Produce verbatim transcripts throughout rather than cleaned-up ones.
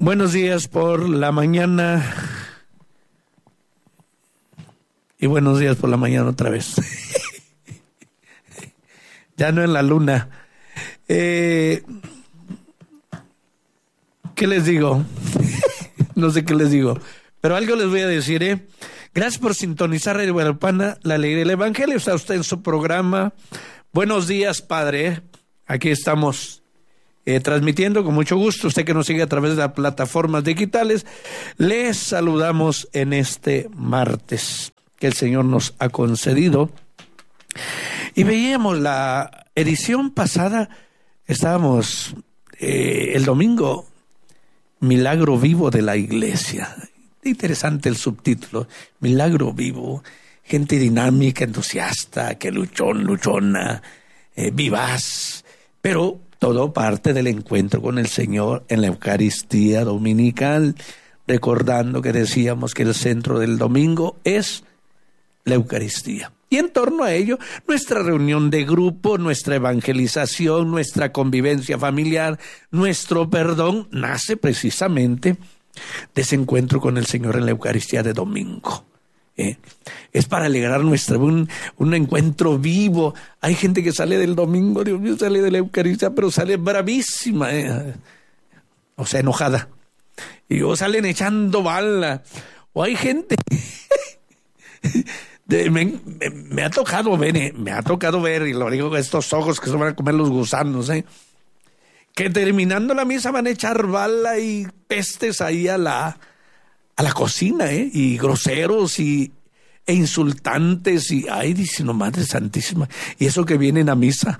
Buenos días por la mañana y buenos días por la mañana otra vez. Ya no en la luna. Eh, ¿Qué les digo? No sé qué les digo, pero algo les voy a decir, ¿eh? Gracias por sintonizar Radio Guadalupana, la alegría del Evangelio. Está usted en su programa. Buenos días, Padre. Aquí estamos. Eh, transmitiendo con mucho gusto, usted que nos sigue a través de las plataformas digitales, les saludamos en este martes que el Señor nos ha concedido. Y veíamos la edición pasada, estábamos eh, el domingo, Milagro Vivo de la Iglesia. Interesante el subtítulo, Milagro Vivo, gente dinámica, entusiasta, que luchón, luchona, eh, vivaz, pero todo parte del encuentro con el Señor en la Eucaristía dominical, recordando que decíamos que el centro del domingo es la Eucaristía. Y en torno a ello, nuestra reunión de grupo, nuestra evangelización, nuestra convivencia familiar, nuestro perdón, nace precisamente de ese encuentro con el Señor en la Eucaristía de domingo. ¿Eh? Es para alegrar nuestra un, un encuentro vivo. Hay gente que sale del domingo, Dios mío, sale de la Eucaristía, pero sale bravísima, ¿eh? O sea, enojada. Y o salen echando bala. O hay gente de, me, me, me ha tocado ver, ¿eh? me ha tocado ver, y lo digo con estos ojos que se van a comer los gusanos, ¿eh? Que terminando la misa van a echar bala y pestes ahí a la a la cocina, ¿eh? Y groseros y e insultantes y ay, dice, no, Madre Santísima, y eso que vienen a misa.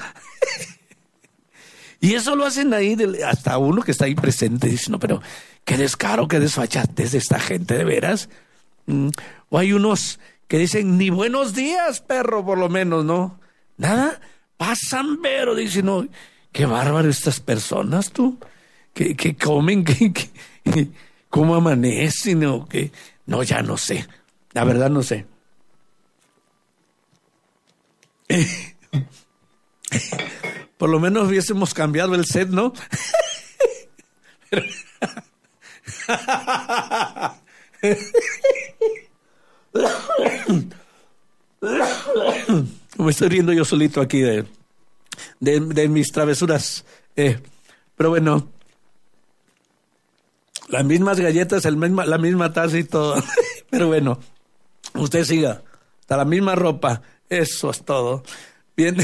Y eso lo hacen ahí, de, hasta uno que está ahí presente dice, no, pero qué descaro, qué desfachatez de esta gente, de veras. Mm. O hay unos que dicen, ni buenos días, perro, por lo menos, ¿no? Nada, pasan, pero dicen, no, qué bárbaro estas personas, tú, que, que comen, que, que cómo amanecen, o que, no, ya no sé, la verdad no sé. Por lo menos hubiésemos cambiado el set, ¿no? Pero... Me estoy riendo yo solito aquí de, de, de mis travesuras. Eh, pero bueno, las mismas galletas, el misma, la misma taza y todo. Pero bueno, usted siga. Hasta la misma ropa. Eso es todo. Bien.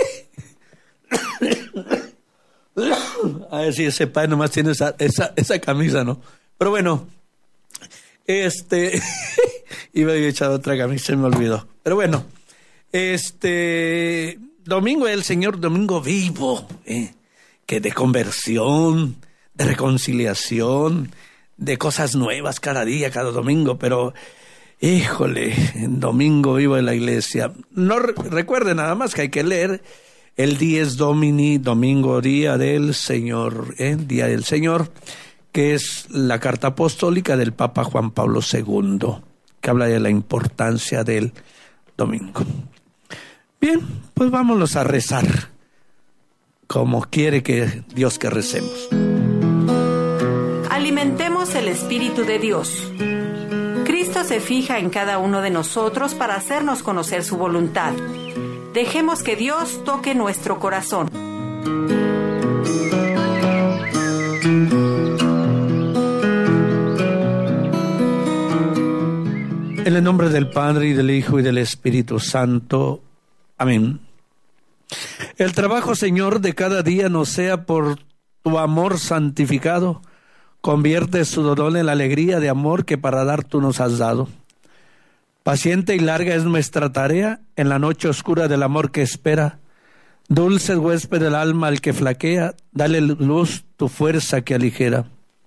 A ver si ese padre nomás tiene esa, esa, esa camisa, ¿no? Pero bueno, este... iba a echar otra camisa, se me olvidó. Pero bueno, este... Domingo del Señor, domingo vivo, ¿eh? Que de conversión, de reconciliación, de cosas nuevas cada día, cada domingo, pero... Híjole, domingo vivo de la iglesia. No recuerde nada más que hay que leer el Dies Domini, domingo día del Señor, ¿eh? Día del Señor, que es la carta apostólica del Papa Juan Pablo segundo, que habla de la importancia del domingo. Bien, pues vámonos a rezar, como quiere que Dios que recemos. Alimentemos el Espíritu de Dios. Cristo se fija en cada uno de nosotros para hacernos conocer su voluntad. Dejemos que Dios toque nuestro corazón. En el nombre del Padre, y del Hijo, y del Espíritu Santo. Amén. El trabajo, Señor, de cada día nos sea por tu amor santificado. Convierte su dolor en la alegría de amor que para dar tú nos has dado. Paciente y larga es nuestra tarea en la noche oscura del amor que espera. Dulce huésped del alma al que flaquea, dale luz tu fuerza que aligera.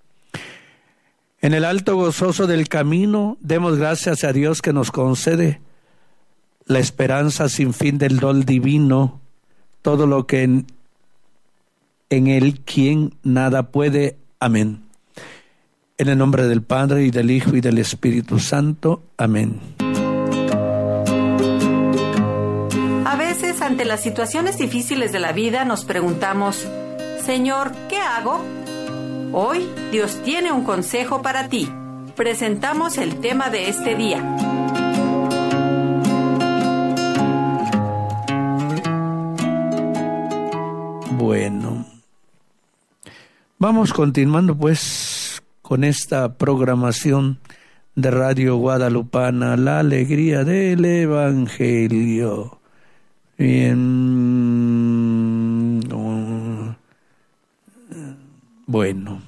En el alto gozoso del camino, demos gracias a Dios que nos concede la esperanza sin fin del don divino, todo lo que en, en él quien nada puede. Amén. En el nombre del Padre, y del Hijo, y del Espíritu Santo. Amén. A veces, ante las situaciones difíciles de la vida, nos preguntamos, Señor, ¿qué hago? Hoy Dios tiene un consejo para ti. Presentamos el tema de este día. Bueno, vamos continuando pues con esta programación de Radio Guadalupana, la alegría del Evangelio. Bien, oh, bueno.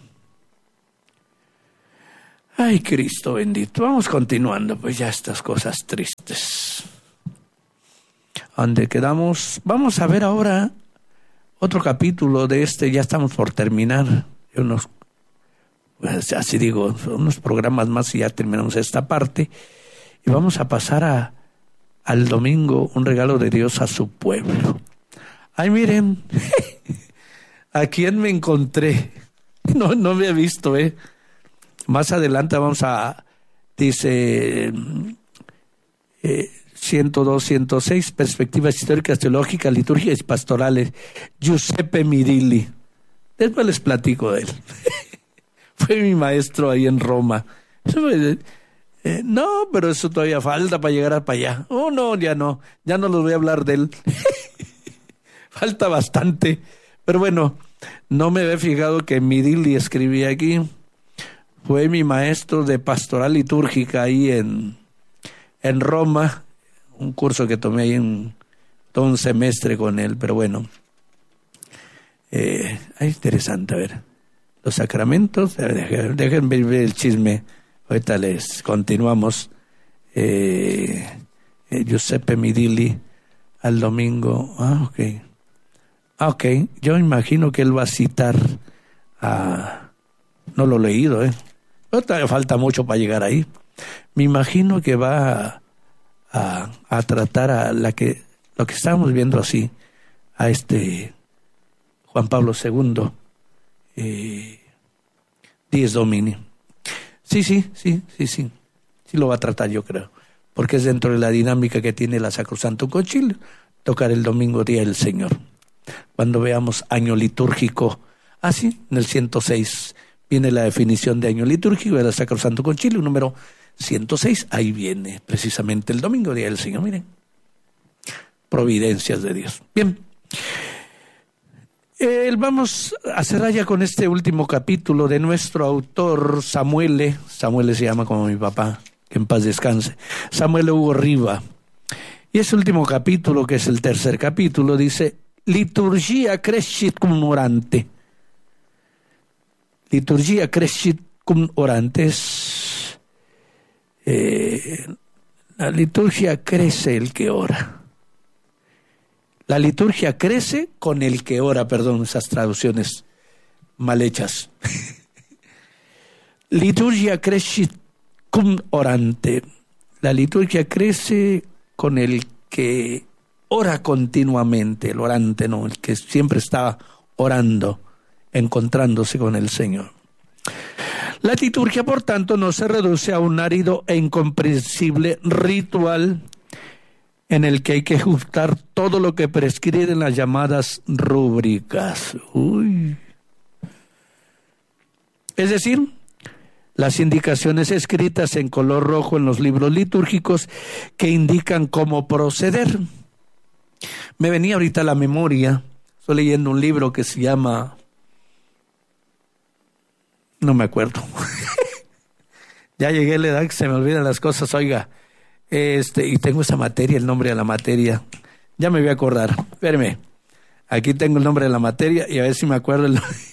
Ay, Cristo bendito. Vamos continuando, pues ya estas cosas tristes. ¿Dónde quedamos? Vamos a ver ahora otro capítulo de este. Ya estamos por terminar. Unos, pues así digo, unos programas más y ya terminamos esta parte. Y vamos a pasar a al domingo, un regalo de Dios a su pueblo. Ay, miren, ¿a quién me encontré? No, no me he visto, ¿eh? Más adelante vamos a, dice, eh, ciento dos, ciento seis, perspectivas históricas, teológicas, liturgias y pastorales, Giuseppe Midilli. Después les platico de él. Fue mi maestro ahí en Roma. Eso fue, eh, no, pero eso todavía falta para llegar para allá. Oh, no, ya no, ya no les voy a hablar de él. Falta bastante. Pero bueno, no me había fijado que Midilli escribía aquí. Fue mi maestro de pastoral litúrgica ahí en, en Roma, un curso que tomé ahí en todo un semestre con él, pero bueno. Eh, es interesante, a ver. Los sacramentos, dejen, dejen ver el chisme. Ahorita les continuamos. Eh, eh, Giuseppe Midilli al domingo. Ah, ok. Ah, ok. Yo imagino que él va a citar a... No lo he leído, ¿eh? Todavía falta mucho para llegar ahí. Me imagino que va a, a, a tratar a la que lo que estábamos viendo así, a este Juan Pablo segundo, eh, Dies Domini. Sí, sí, sí, sí, sí. Sí lo va a tratar, yo creo. Porque es dentro de la dinámica que tiene la Sacrosanto Concilio, tocar el domingo Día del Señor. Cuando veamos año litúrgico, así, en el ciento seis, viene la definición de año litúrgico de la Sacrosanto Concilio, número ciento seis. Ahí viene precisamente el domingo, Día del Señor. Miren, providencias de Dios. Bien, eh, vamos a cerrar ya con este último capítulo de nuestro autor Samuele. Samuele se llama como mi papá, que en paz descanse. Samuele Hugo Riva. Y ese último capítulo, que es el tercer capítulo, dice: Liturgia crescit cum orante. Liturgia crescit cum orantes. Eh, la liturgia crece el que ora. La liturgia crece con el que ora, perdón, esas traducciones mal hechas. Liturgia crescit cum orante. La liturgia crece con el que ora continuamente, el orante, no, el que siempre está orando, encontrándose con el Señor. La liturgia, por tanto, no se reduce a un árido e incomprensible ritual en el que hay que ajustar todo lo que prescriben las llamadas rúbricas. Uy. Es decir, las indicaciones escritas en color rojo en los libros litúrgicos que indican cómo proceder. Me venía ahorita a la memoria, estoy leyendo un libro que se llama... No me acuerdo. Ya llegué a la edad que se me olvidan las cosas, oiga. Este, y tengo esa materia, el nombre de la materia. Ya me voy a acordar. Espérame. Aquí tengo el nombre de la materia y a ver si me acuerdo el nombre.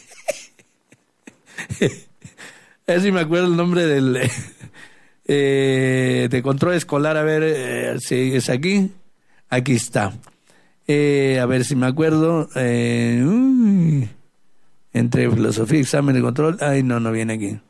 A ver si me acuerdo el nombre del eh, de control escolar. A ver eh, si es aquí. Aquí está. Eh, a ver si me acuerdo. Eh, uy. Entre filosofía, examen de control. Ay, no, no viene aquí.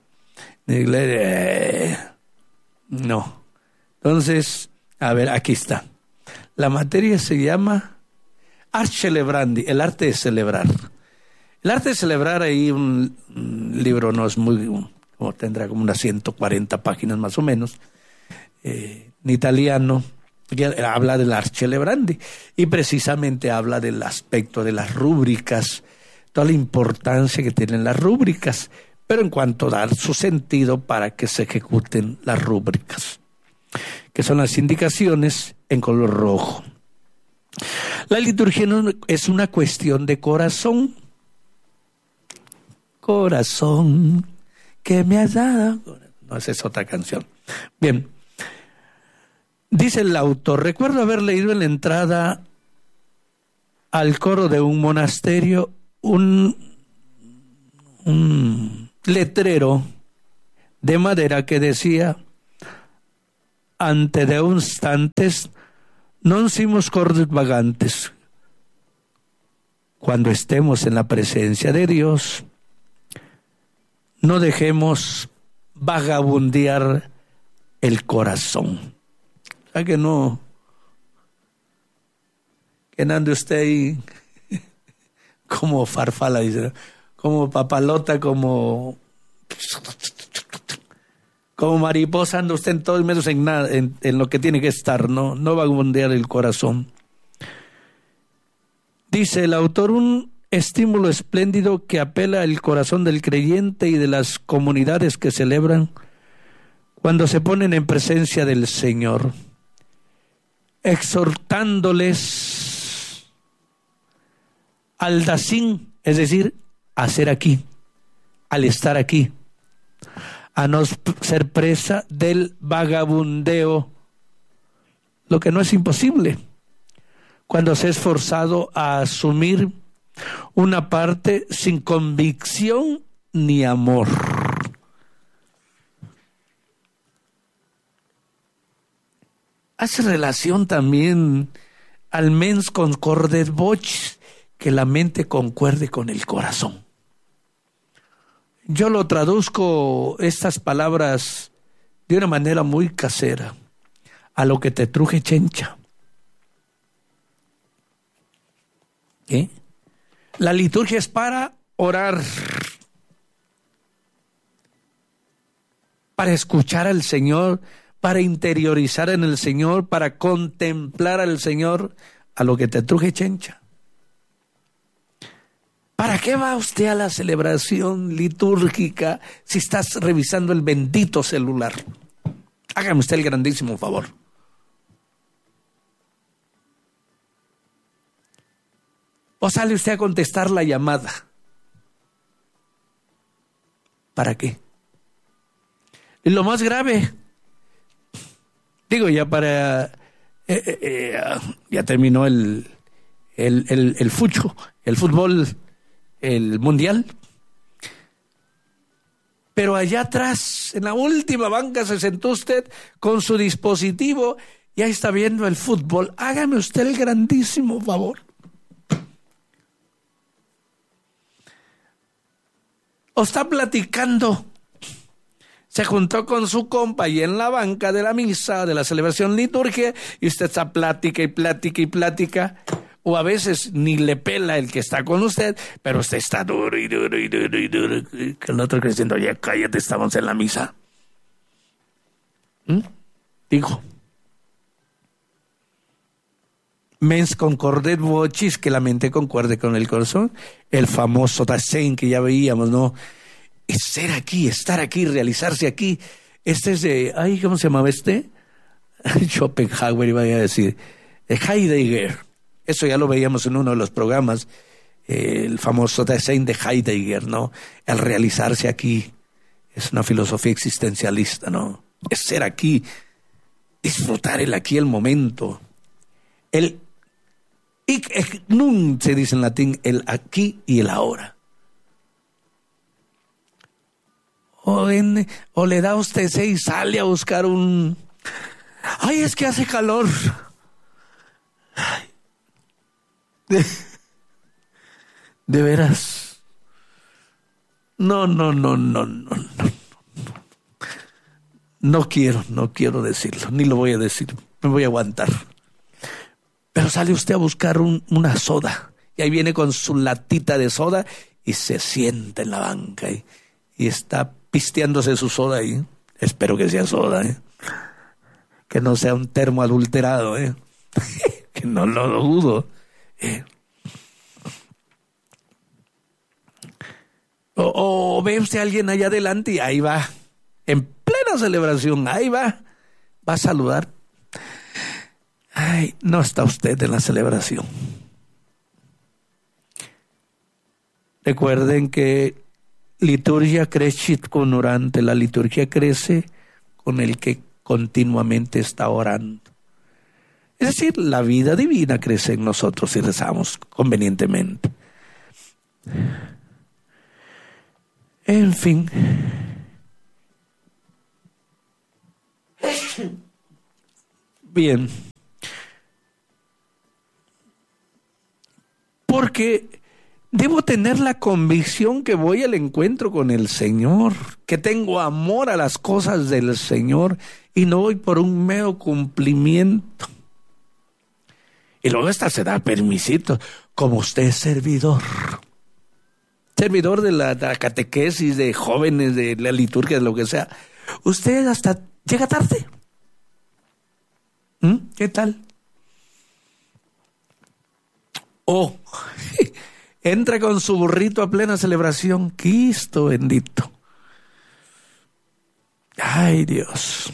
No. Entonces, a ver, aquí está. La materia se llama Ars Celebrandi, el arte de celebrar. El arte de celebrar, ahí un, un libro no es muy, como tendrá como unas ciento cuarenta páginas más o menos, eh, en italiano, que habla del Ars Celebrandi y precisamente habla del aspecto de las rúbricas, toda la importancia que tienen las rúbricas, pero en cuanto a dar su sentido para que se ejecuten las rúbricas, que son las indicaciones en color rojo. La liturgia no es una cuestión de corazón. Corazón que me has dado. No, esa es otra canción. Bien. Dice el autor, recuerdo haber leído en la entrada al coro de un monasterio un, un letrero de madera que decía: ante de instantes non simus cordis vagantes. Cuando estemos en la presencia de Dios, no dejemos vagabundear el corazón. O sea que no, que no ande usted ahí como farfala, dice, como papalota, como como mariposa, anda usted en todo menos en nada, en, en lo que tiene que estar, no, no vagabundear el corazón. Dice el autor, un estímulo espléndido que apela al corazón del creyente y de las comunidades que celebran cuando se ponen en presencia del Señor, exhortándoles al dacín, es decir, a ser aquí, al estar aquí, a no ser presa del vagabundeo, lo que no es imposible cuando se ha esforzado a asumir una parte sin convicción ni amor. Hace relación también al mens concordet vocis, que la mente concuerde con el corazón. Yo lo traduzco estas palabras de una manera muy casera, a lo que te truje chencha. ¿Qué? La liturgia es para orar, para escuchar al Señor, para interiorizar en el Señor, para contemplar al Señor, a lo que te truje chencha. ¿Para qué va usted a la celebración litúrgica si estás revisando el bendito celular? Hágame usted el grandísimo favor. ¿O sale usted a contestar la llamada? ¿Para qué? Y lo más grave, digo, ya para... Eh, eh, eh, ya terminó el, el, el, el fucho, el fútbol... el mundial, pero allá atrás, en la última banca, se sentó usted con su dispositivo y ahí está viendo el fútbol. Hágame usted el grandísimo favor. O está platicando, se juntó con su compa y en la banca de la misa, de la celebración litúrgica, y usted está plática y plática y plática. O a veces ni le pela el que está con usted, pero usted está duro y duro y duro y duro. Que el otro creyendo, oye, cállate, estamos en la misa. ¿Mm? Digo, mens concordet vocis, que la mente concuerde con el corazón. El famoso Dasein que ya veíamos, ¿no? Es ser aquí, estar aquí, realizarse aquí. Este es de, ay, ¿cómo se llamaba este? Schopenhauer iba a decir, de Heidegger. Eso ya lo veíamos en uno de los programas, eh, el famoso Dasein de Heidegger, ¿no? El realizarse aquí es una filosofía existencialista, ¿no? Es ser aquí, disfrutar el aquí, el momento. El hic et nunc, se dice en latín, el aquí y el ahora. O, en, o le da usted ese y sale a buscar un... ¡Ay, es que hace calor! Ay. De, de veras. No, no, no, no, no, no. No quiero, no quiero decirlo, ni lo voy a decir, me voy a aguantar. Pero sale usted a buscar un, una soda, y ahí viene con su latita de soda y se sienta en la banca y, y está pisteándose su soda ahí. Espero que sea soda, ¿eh? Que no sea un termo adulterado, ¿eh? Que no lo dudo. Eh. O, o ve usted a alguien allá adelante y ahí va, en plena celebración, ahí va, va a saludar. Ay, no está usted en la celebración. Recuerden que liturgia crescit con orante, la liturgia crece con el que continuamente está orando. Es decir, la vida divina crece en nosotros si rezamos convenientemente. En fin. Bien. Porque debo tener la convicción que voy al encuentro con el Señor, que tengo amor a las cosas del Señor y no voy por un mero cumplimiento. Y luego hasta se da permisito, como usted es servidor. Servidor de la, de la catequesis, de jóvenes, de la liturgia, de lo que sea. Usted hasta llega tarde. ¿Mm? ¿Qué tal? O entra con su burrito a plena celebración. Cristo bendito. Ay, Dios.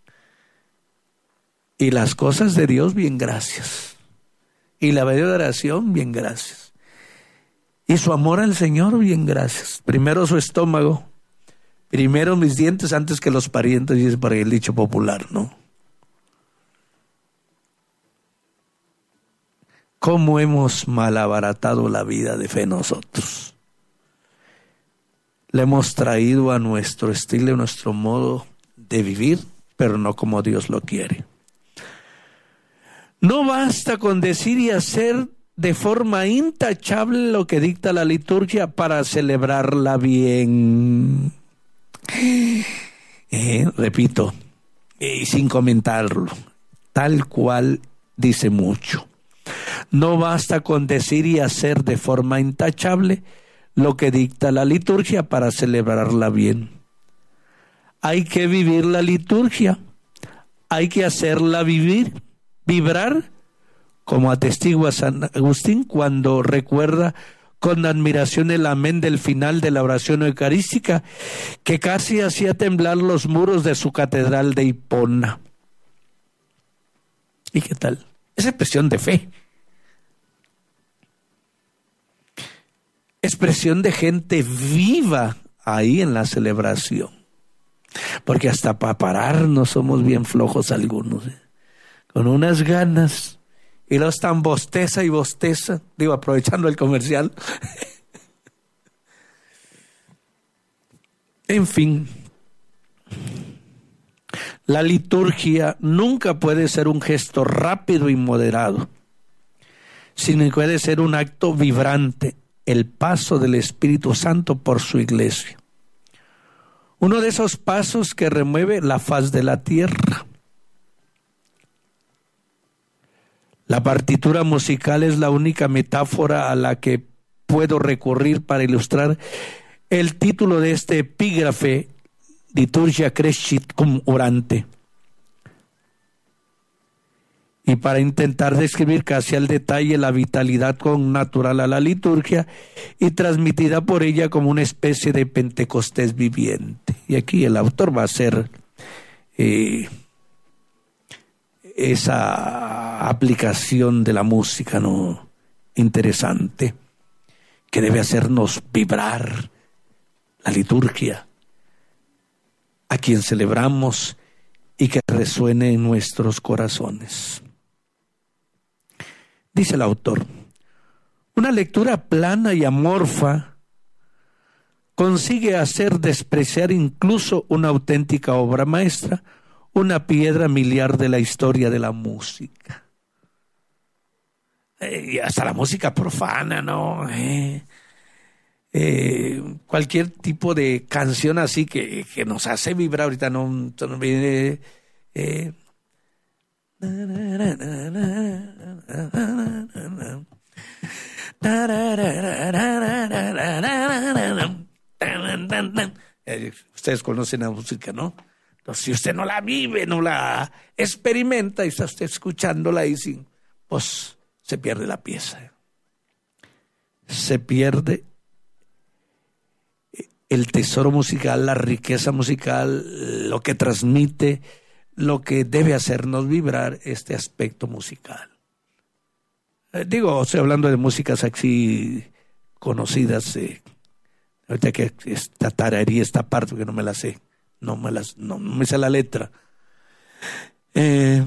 Y las cosas de Dios, bien, gracias. Y la vida de oración, bien, gracias. Y su amor al Señor, bien, gracias. Primero su estómago, primero mis dientes antes que los parientes, dice por ahí el dicho popular, ¿no? ¿Cómo hemos malabaratado la vida de fe nosotros? Le hemos traído a nuestro estilo, a nuestro modo de vivir, pero no como Dios lo quiere. No basta con decir y hacer de forma intachable lo que dicta la liturgia para celebrarla bien. Eh, repito, y sin comentarlo, tal cual dice mucho. No basta con decir y hacer de forma intachable lo que dicta la liturgia para celebrarla bien. Hay que vivir la liturgia, hay que hacerla vivir. Vibrar, como atestigua San Agustín cuando recuerda con admiración el amén del final de la oración eucarística que casi hacía temblar los muros de su catedral de Hipona. ¿Y qué tal? Es expresión de fe. Expresión de gente viva ahí en la celebración. Porque hasta para pararnos somos bien flojos algunos, ¿eh? Con unas ganas, y los tan bosteza y bosteza, digo, aprovechando el comercial. En fin, la liturgia nunca puede ser un gesto rápido y moderado, sino que puede ser un acto vibrante, el paso del Espíritu Santo por su iglesia. Uno de esos pasos que remueve la faz de la tierra. La partitura musical es la única metáfora a la que puedo recurrir para ilustrar el título de este epígrafe, Liturgia Crescit cum orante, y para intentar describir casi al detalle la vitalidad connatural a la liturgia y transmitida por ella como una especie de Pentecostés viviente. Y aquí el autor va a hacer eh, esa aplicación de la música, ¿no?, interesante, que debe hacernos vibrar la liturgia, a quien celebramos, y que resuene en nuestros corazones. Dice el autor, una lectura plana y amorfa consigue hacer despreciar incluso una auténtica obra maestra, una piedra miliar de la historia de la música. Eh, y hasta la música profana, ¿no? Eh, eh, cualquier tipo de canción así que, que nos hace vibrar ahorita, no, no viene... Eh, ustedes conocen la música, ¿no? Entonces, si usted no la vive, no la experimenta y está usted escuchándola y sin, pues se pierde la pieza. Se pierde el tesoro musical, la riqueza musical, lo que transmite, lo que debe hacernos vibrar este aspecto musical. Eh, digo, estoy hablando de músicas así conocidas, eh, ahorita que esta tararía esta parte que no me la sé, no me, las, no, no me sé la letra. Eh,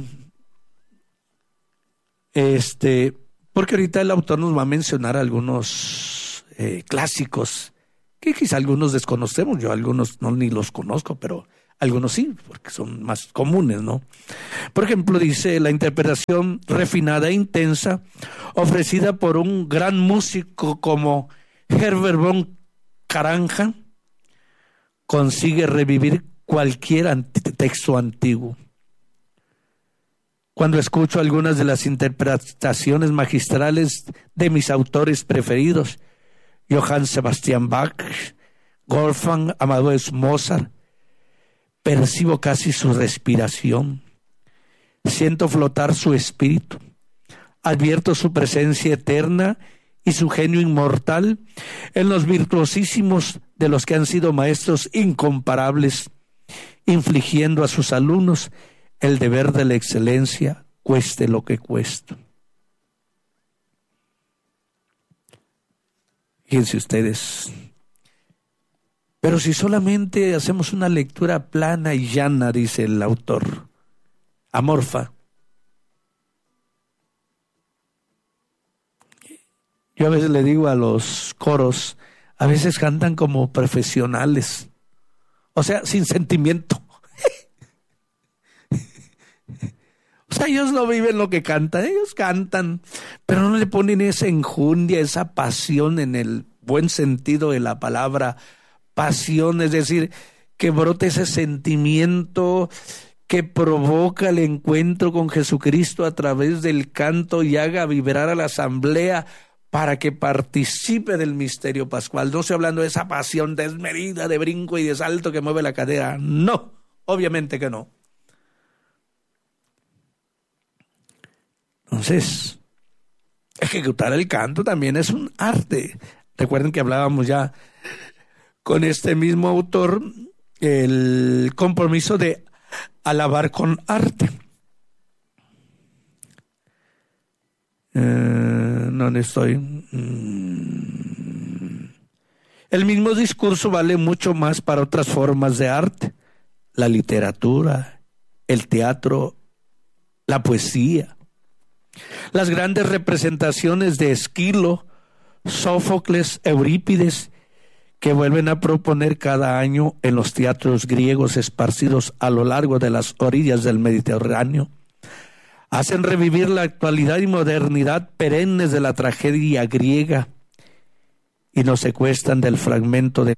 este, porque ahorita el autor nos va a mencionar algunos eh, clásicos que quizá algunos desconocemos, yo algunos no ni los conozco, pero algunos sí, porque son más comunes, ¿no? Por ejemplo, dice la interpretación refinada e intensa ofrecida por un gran músico como Herbert von Karajan consigue revivir cualquier ant- texto antiguo. Cuando escucho algunas de las interpretaciones magistrales de mis autores preferidos, Johann Sebastian Bach, Wolfgang Amadeus Mozart, percibo casi su respiración, siento flotar su espíritu, advierto su presencia eterna y su genio inmortal en los virtuosísimos de los que han sido maestros incomparables, infligiendo a sus alumnos el deber de la excelencia, cueste lo que cueste. Fíjense ustedes, pero si solamente hacemos una lectura plana y llana, dice el autor, amorfa, yo a veces le digo a los coros, a veces cantan como profesionales, o sea, sin sentimiento. O sea, ellos no viven lo que cantan, ellos cantan, pero no le ponen esa enjundia, esa pasión en el buen sentido de la palabra pasión, es decir, que brote ese sentimiento que provoca el encuentro con Jesucristo a través del canto y haga vibrar a la asamblea para que participe del misterio pascual. No estoy hablando de esa pasión desmedida, de brinco y de salto que mueve la cadera, no, obviamente que no. Entonces, ejecutar el canto también es un arte. Recuerden que hablábamos ya con este mismo autor el compromiso de alabar con arte. Eh, ¿Dónde estoy? Mm. El mismo discurso vale mucho más para otras formas de arte. La literatura, el teatro, la poesía. Las grandes representaciones de Esquilo, Sófocles, Eurípides, que vuelven a proponer cada año en los teatros griegos esparcidos a lo largo de las orillas del Mediterráneo, hacen revivir la actualidad y modernidad perennes de la tragedia griega y nos secuestran del fragmento de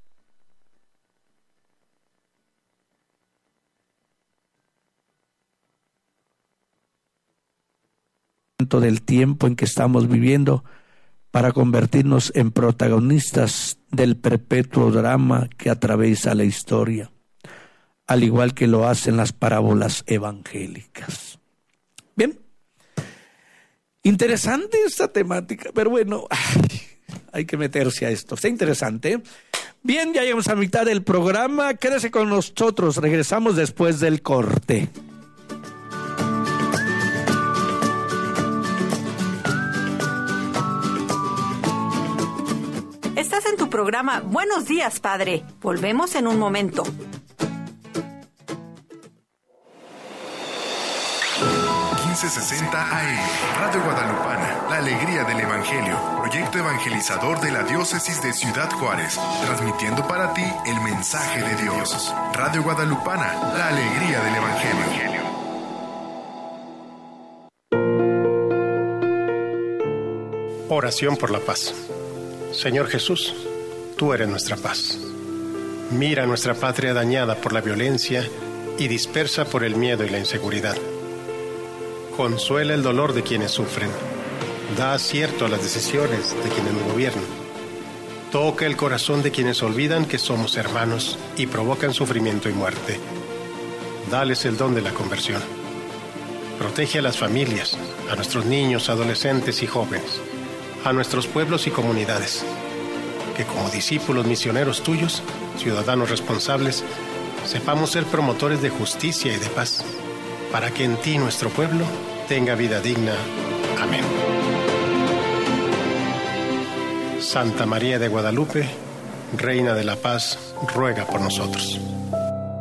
del tiempo en que estamos viviendo para convertirnos en protagonistas del perpetuo drama que atraviesa la historia, al igual que lo hacen las parábolas evangélicas. Bien, interesante esta temática, pero bueno, ay, hay que meterse a esto, está interesante. Bien, ya llegamos a mitad del programa, quédese con nosotros, regresamos después del corte. Estás en tu programa Buenos Días, Padre. Volvemos en un momento. quince sesenta A M, Radio Guadalupana, la alegría del Evangelio, proyecto evangelizador de la diócesis de Ciudad Juárez, transmitiendo para ti el mensaje de Dios. Radio Guadalupana, la alegría del Evangelio. Oración por la paz. Señor Jesús, tú eres nuestra paz. Mira nuestra patria dañada por la violencia y dispersa por el miedo y la inseguridad. Consuela el dolor de quienes sufren. Da acierto a las decisiones de quienes nos gobiernan. Toca el corazón de quienes olvidan que somos hermanos y provocan sufrimiento y muerte. Dales el don de la conversión. Protege a las familias, a nuestros niños, adolescentes y jóvenes, a nuestros pueblos y comunidades. que como discípulos misioneros tuyos, ciudadanos responsables, sepamos ser promotores de justicia y de paz, para que en ti nuestro pueblo tenga vida digna. Amén. Santa María de Guadalupe, Reina de la Paz, ruega por nosotros.